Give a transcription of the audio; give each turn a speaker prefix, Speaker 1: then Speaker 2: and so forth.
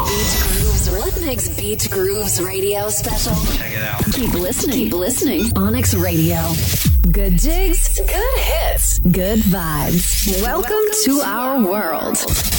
Speaker 1: Beat Grooves Rhythmix Beat Grooves radio special.
Speaker 2: Check it out.
Speaker 1: Keep listening. Keep listening. Onyx Radio. Good jigs, good hits, good vibes. Welcome to our world.